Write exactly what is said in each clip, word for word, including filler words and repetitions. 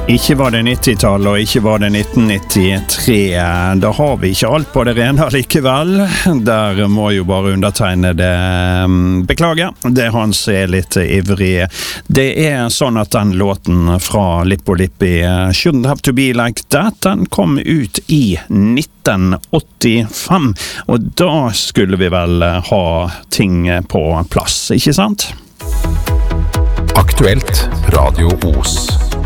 Ikke var det nittitallet og ikke var det nitten nittitre. Da har vi ikke alt på det rene likevel. Der må jo bare undertegne det. Beklager, det Hans er litt ivrig. Det er sånn at den låten fra Lippo Lippi, Shouldn't Have To Be Like That, den kom ut i nitten åttifem. Og da skulle vi vel ha ting på plass, ikke sant? Aktuelt Radio Os.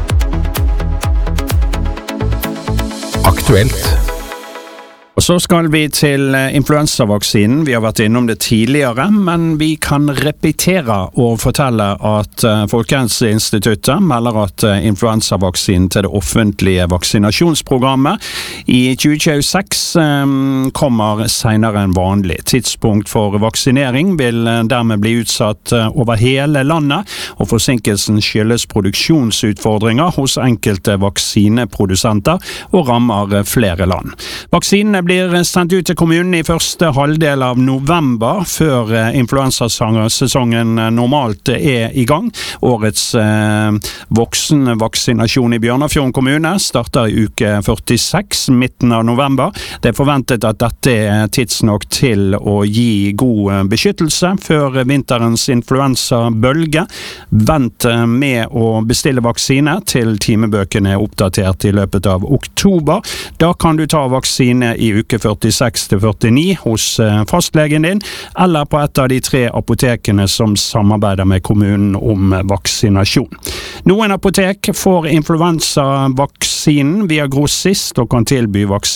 Aktuelt. Og så skal vi til influensavaksinen. Vi har vært innom det tidligere, men vi kan repetere og fortelle at Folkehelseinstituttet melder at influensavaksinen til det offentlige vaksinasjonsprogrammet i tjue tjueseks kommer senere enn vanlig. Tidspunkt for vaksinering vil dermed bli utsatt over hele landet, og forsinkelsen skyldes produksjonsutfordringer hos enkelte vaksineprodusenter og rammer flere land. Vaksinene blir sendt ut til kommunen i første halvdel av november, før influensasesongen normalt er i gang. Årets eh, voksenvaksinasjon i Bjørnafjorden kommune starter i uke førtiseks, midten av november. Det er forventet at dette er tidsnok til å gi god beskyttelse før vinterens influensabølge. Vent med å bestille vaksine til timebøkene er oppdatert i løpet av oktober. Da kan du ta vaksine i uke førtiseks til førtini hos fastlegen din, eller på et av de tre apotekene som samarbeider med kommunen om vaksinasjon. Noen apotek får influensavaksinen via grossist og kan tilby vaksine